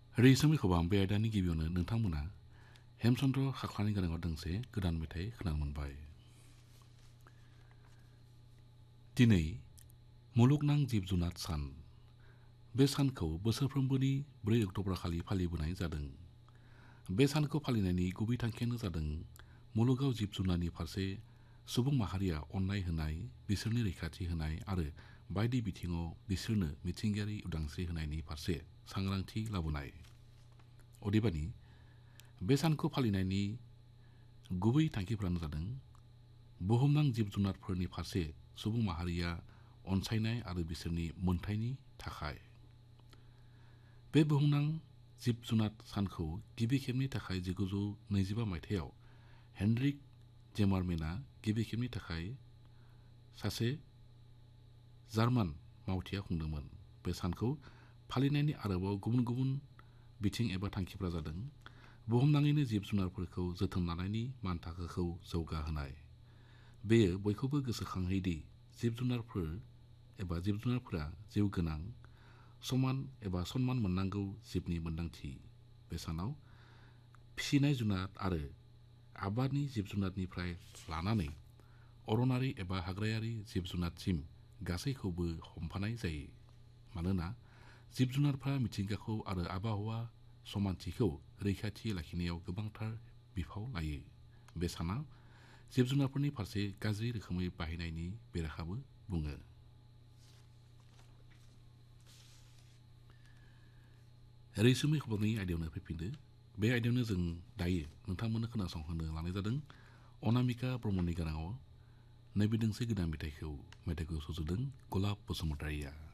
रैसुमै खबाम बे आयदानि गिबियावनो नोंथांमोना हेमचन्द्र खाख्लानि गोनाङाव दोंसे गोदान मेथाइ खोनानो मोनबाय। दिनै मुलुगनां जिब जुनार सान। बे सानखौ बोसोरफ्रोमबोनि 4 अक्ट'बर खालि फालिबोनाय जादों। बे सानखौ फालिनायनि गुबै थांखियानो जादों मुलुगाव जिब जुनारनि फारसे सुबुं माहारिया अननाय होनाय, बिसोरनि रैखाथि होनाय आरो बायदि बिथिङाव बिसोरनो मिथिंगायारि उदांस्रि होनायनि फारसे सांग्रांथि लाबोनाय। अदेबानि बे सानखौ फालिनायनि गुबै थांखिफोरानो जादों बुहुमनां जिब जुनारफोरनि फारसे सुबुं माहारिया अनसायनाय आरो बिसोरनि मोनथायनि थाखाय। बे बुहुमनां जिब जुनार सानखौ गिबि खेबनि थाखाय 1925 मायथाइयाव हेनरिक जेमारमेनआ गिबि खेबनि थाखाय सासे जार्मान मावथिया खुंदोंमोन। बे सानखौ फालिनायनि आरोबाव गुबुन गुबुन बिथिं एबा थांखिफोरा जादों बुहुमनाङैनो जिब जुनारफोरखौ जोथोन लानायनि मानथाखोखौ जौगाहोनाय। बेयो बयखौबो गोसोखांहोयोदि जिब जुनारफोरा जिउ गोनां, समान एबा सन्मान मोननांगौ जिबनि मोन्दांथि। बे सानाव फिसिनाय जुनार आरो आबादनि जिब जुनारनिफ्राय लानानै अरनारि एबा हाग्रायारि जिब जुनारसिम गासैखौबो हमफानाय जायो। मानोना जिब जुनारफ्रा मिथिंगाखौ आरो आबहावा समानथिखौ रैखाथि लाखिनायाव गोबांथार बिफाव लायो। बे साना जिब जुनारफोरनि फारसे गाज्रि रोखोमै बाहायनायनि बेरेखाबो बुङो। रैसुमै खबरनि आयदायावनो फैफिनदो। बे आयदायावनो जों दायो नोंथांमोननो खोनासंहोनो लानाय जादों अनामिका ब्रह्मनि गाराङाव नैबे दोंसे गोदान मेथाइखौ सुजुदों गलाब बसुमतारिया।